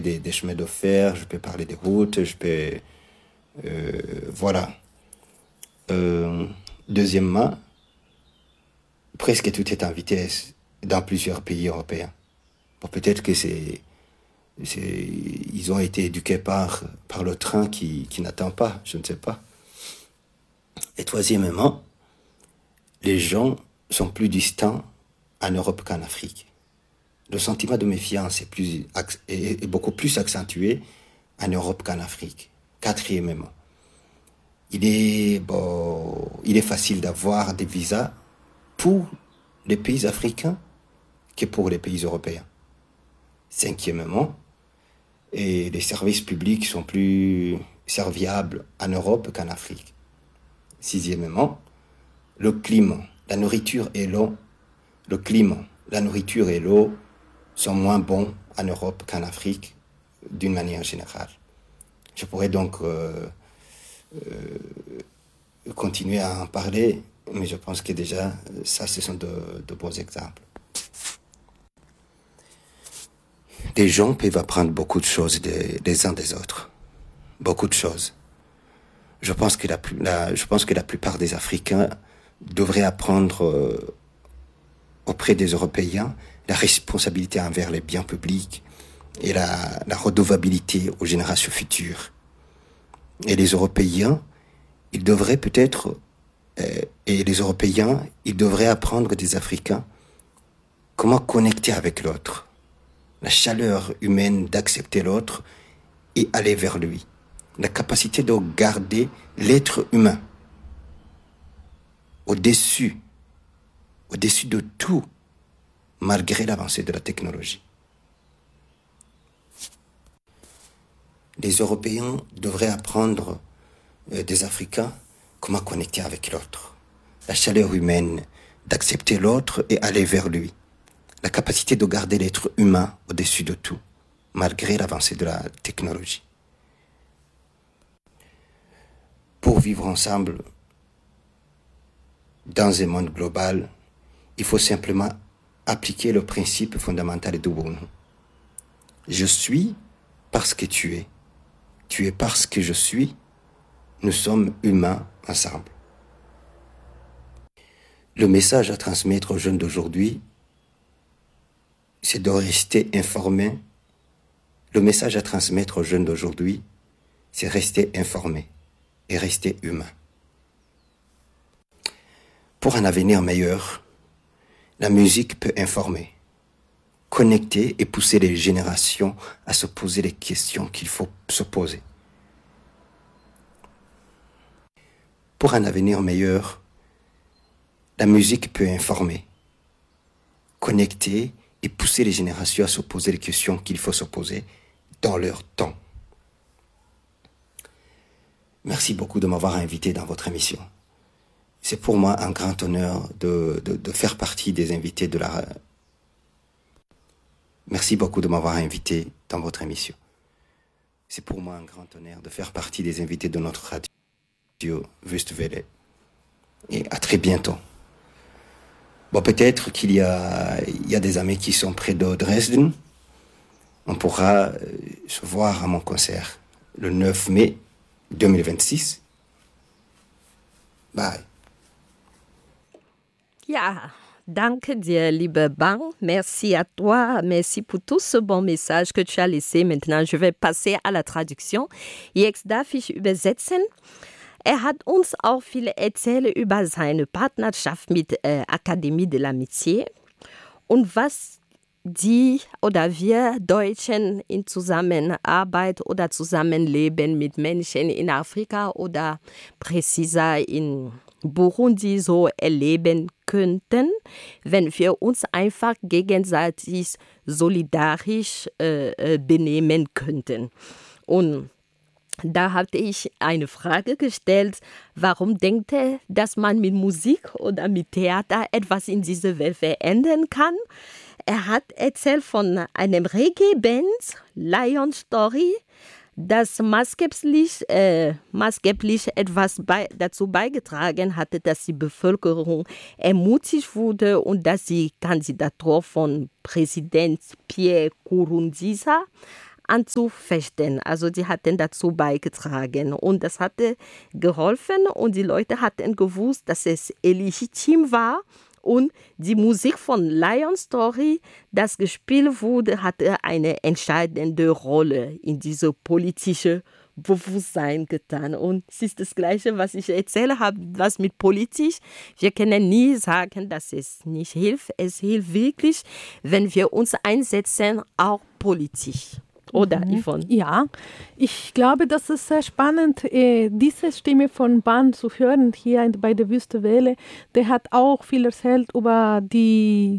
des chemins de fer, je peux parler des routes, je peux... voilà. Deuxièmement, presque tout est en vitesse dans plusieurs pays européens. Bon, peut-être que ils ont été éduqués par le train qui n'attend pas, je ne sais pas. Et troisièmement, les gens sont plus distants en Europe qu'en Afrique. Le sentiment de méfiance est beaucoup plus accentué en Europe qu'en Afrique. Quatrièmement, il est facile d'avoir des visas pour les pays africains que pour les pays européens. Cinquièmement, et les services publics sont plus serviables en Europe qu'en Afrique. Sixièmement, le climat, la nourriture et l'eau, sont moins bons en Europe qu'en Afrique, d'une manière générale. Je pourrais donc continuer à en parler, mais je pense que déjà, ça, ce sont de beaux exemples. Les gens peuvent apprendre beaucoup de choses des uns des autres. Beaucoup de choses. Je pense que la plupart des Africains devraient apprendre auprès des Européens la responsabilité envers les biens publics et la redevabilité aux générations futures. Et les Européens, ils devraient apprendre des Africains comment connecter avec l'autre, la chaleur humaine d'accepter l'autre et aller vers lui, la capacité de garder l'être humain au-dessus de tout, malgré l'avancée de la technologie. Les Européens devraient apprendre des Africains comment connecter avec l'autre, la chaleur humaine d'accepter l'autre et aller vers lui, la capacité de garder l'être humain au-dessus de tout, malgré l'avancée de la technologie. Pour vivre ensemble dans un monde global, il faut simplement appliquer le principe fondamental d'Ubuntu. Je suis parce que tu es. Tu es parce que je suis. Nous sommes humains ensemble. Le message à transmettre aux jeunes d'aujourd'hui, c'est de rester informés. Le message à transmettre aux jeunes d'aujourd'hui, c'est rester informés et rester humains. Pour un avenir meilleur, la musique peut informer, connecter et pousser les générations à se poser les questions qu'il faut se poser. Pour un avenir meilleur, la musique peut informer, connecter et pousser les générations à se poser les questions qu'il faut se poser dans leur temps. Merci beaucoup de m'avoir invité dans votre émission. C'est pour moi un grand honneur de faire partie des invités de la... Merci beaucoup de m'avoir invité dans votre émission. C'est pour moi un grand honneur de faire partie des invités de notre radio Wüstwelle. Et à très bientôt. Bon, peut-être qu'il y a des amis qui sont près de Dresden. On pourra se voir à mon concert le 9 mai 2026. Bye. Ja, danke dir, liebe Bang. Merci à toi. Merci pour tout ce bon message que tu as laissé. Maintenant, je vais passer à la traduction. Jetzt darf ich übersetzen. Er hat uns auch viel erzählt über seine Partnerschaft mit Akademie de l'Amitié und was die oder wir Deutschen in Zusammenarbeit oder Zusammenleben mit Menschen in Afrika oder präziser in Burundi so erleben könnten, wenn wir uns einfach gegenseitig solidarisch benehmen könnten. Und da hatte ich eine Frage gestellt, warum denkt er, dass man mit Musik oder mit Theater etwas in dieser Welt verändern kann? Er hat erzählt von einem Reggae-Band, Lion Story, das maßgeblich etwas dazu beigetragen hatte, dass die Bevölkerung ermutigt wurde und dass die Kandidatur von Präsident Pierre Nkurunziza anzufechten. Also die hatten dazu beigetragen und das hatte geholfen und die Leute hatten gewusst, dass es illegitim war. Und die Musik von Lion Story, das gespielt wurde, hatte eine entscheidende Rolle in diese politische Bewusstsein getan. Und es ist das Gleiche, was ich erzählt habe, was mit politisch. Wir können nie sagen, dass es nicht hilft. Es hilft wirklich, wenn wir uns einsetzen, auch politisch. Oder, Yvonne? Ja, ich glaube, das ist sehr spannend, diese Stimme von Ban zu hören hier bei der Wüste Welle. Der hat auch viel erzählt über die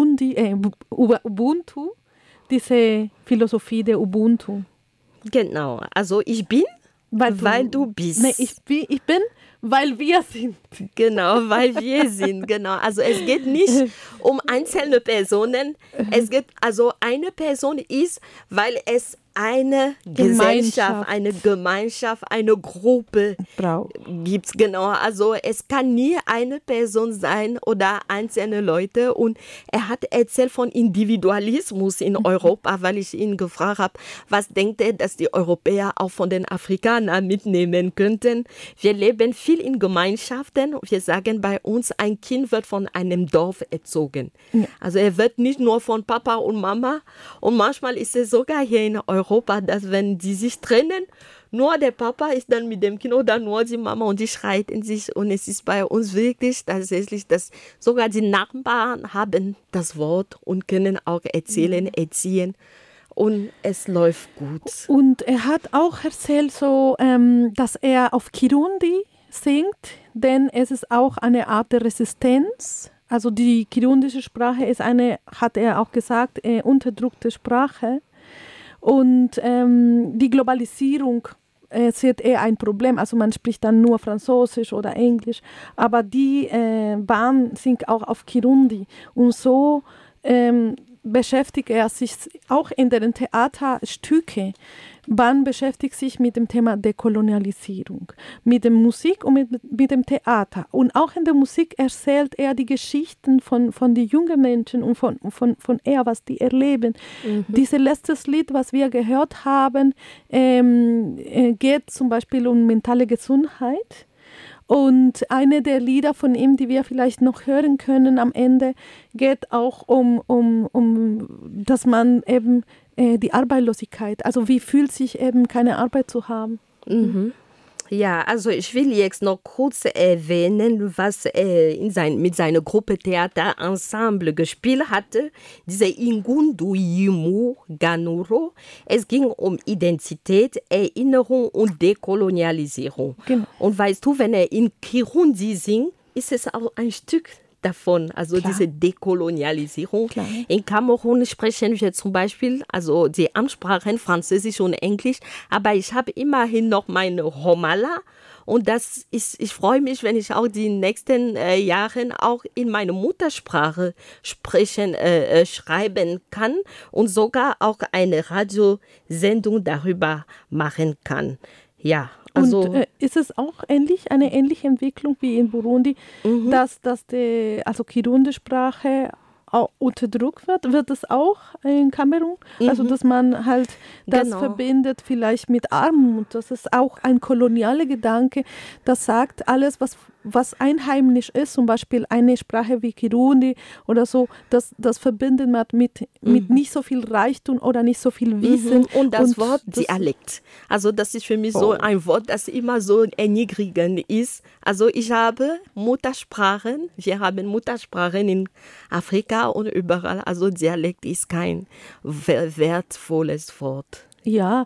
über Ubuntu, diese Philosophie der Ubuntu. Genau, also ich bin, weil du bist. Nee, ich bin, weil wir sind. Genau, weil wir sind, genau. Also es geht nicht um einzelne Personen. Es geht, also eine Person ist, weil es eine Gesellschaft, eine Gemeinschaft, eine Gruppe gibt. Genau, also es kann nie eine Person sein oder einzelne Leute. Und er hat erzählt von Individualismus in Europa, weil ich ihn gefragt habe, was denkt er, dass die Europäer auch von den Afrikanern mitnehmen könnten. Wir leben viel in Gemeinschaften. Wir sagen bei uns, ein Kind wird von einem Dorf erzogen. Ja. Also er wird nicht nur von Papa und Mama. Und manchmal ist es sogar hier in Europa, dass wenn die sich trennen, nur der Papa ist dann mit dem Kind oder nur die Mama und die streiten sich. Und es ist bei uns wirklich tatsächlich, dass sogar die Nachbarn haben das Wort und können auch erzählen, erziehen. Und es läuft gut. Und er hat auch erzählt, so, dass er auf Kirundi singt, denn es ist auch eine Art der Resistenz. Also die kirundische Sprache ist eine, hat er auch gesagt, unterdrückte Sprache. Und die Globalisierung wird eher ein Problem. Also man spricht dann nur Französisch oder Englisch. Aber die Ban singt auch auf Kirundi. Und so beschäftigt er sich auch in den Theaterstücke. Ban beschäftigt sich mit dem Thema Dekolonialisierung, mit der Musik und mit dem Theater. Und auch in der Musik erzählt er die Geschichten von den jungen Menschen und von was die erleben. Dieses letztes Lied, was wir gehört haben, geht zum Beispiel um mentale Gesundheit. Und eine der Lieder von ihm, die wir vielleicht noch hören können am Ende, geht auch um dass man eben die Arbeitslosigkeit, also wie fühlt sich eben keine Arbeit zu haben. Mhm. Ja, also ich will jetzt noch kurz erwähnen, was er mit seiner Gruppe Theater Ensemble gespielt hatte, diese Ingundu Yimu Ganuro. Es ging um Identität, Erinnerung und Dekolonialisierung. Genau. Und weißt du, wenn er in Kirundi singt, ist es auch ein Stück davon, also diese Dekolonialisierung. Klar. In Kamerun sprechen wir zum Beispiel, also die Amtssprachen Französisch und Englisch, aber ich habe immerhin noch meine Homala und ich freue mich, wenn ich auch die nächsten Jahren auch in meiner Muttersprache schreiben kann und sogar auch eine Radiosendung darüber machen kann. Ja. Also, und ist es auch eine ähnliche Entwicklung wie in Burundi, dass die Kirundi-Sprache unterdrückt wird? Wird es auch in Kamerun? Also, dass man halt das verbindet vielleicht mit Armut. Das ist auch ein kolonialer Gedanke, das sagt, alles, was einheimisch ist, zum Beispiel eine Sprache wie Kirundi oder so, das verbindet man mit nicht so viel Reichtum oder nicht so viel Wissen. Und das Wort Dialekt. Also das ist für mich so ein Wort, das immer so erniedrigend ist. Also ich habe Muttersprachen, wir haben Muttersprachen in Afrika und überall. Also Dialekt ist kein wertvolles Wort. Ja,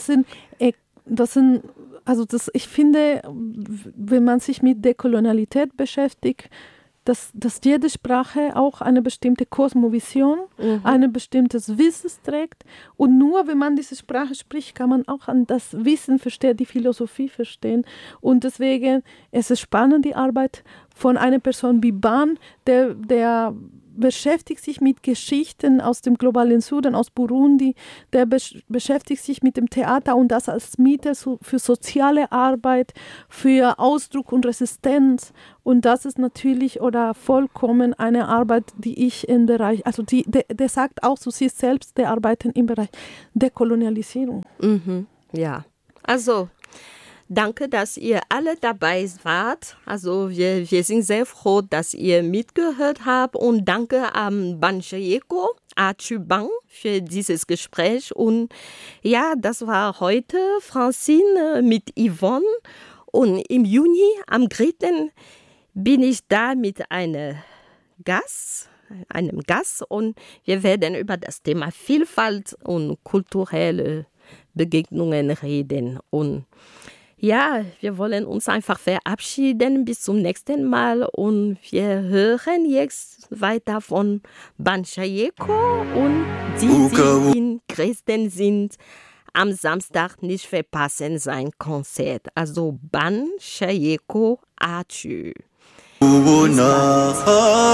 ich finde, wenn man sich mit Dekolonialität beschäftigt, dass jede Sprache auch eine bestimmte Kosmovision, ein bestimmtes Wissen trägt. Und nur wenn man diese Sprache spricht, kann man auch an das Wissen verstehen, die Philosophie verstehen. Und deswegen ist es spannend, die Arbeit von einer Person wie Ban, der beschäftigt sich mit Geschichten aus dem globalen Süden, aus Burundi, der beschäftigt sich mit dem Theater und das als Mittel für soziale Arbeit, für Ausdruck und Resistenz. Und das ist natürlich oder vollkommen eine Arbeit, die ich im Bereich, also der sagt auch zu sich selbst, der arbeitet im Bereich der Kolonialisierung. Mhm. Ja, also danke, dass ihr alle dabei wart. Also wir sind sehr froh, dass ihr mitgehört habt und danke an Banchayeko Achubang für dieses Gespräch. Und ja, das war heute Francine mit Yvonne und im Juni, am 3. bin ich da mit einem Gast und wir werden über das Thema Vielfalt und kulturelle Begegnungen reden. Und ja, wir wollen uns einfach verabschieden bis zum nächsten Mal und wir hören jetzt weiter von Banchayeko und die in Dresden sind, am Samstag nicht verpassen sein Konzert. Also Banchayeko Achu.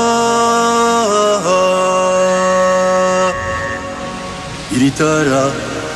Iritara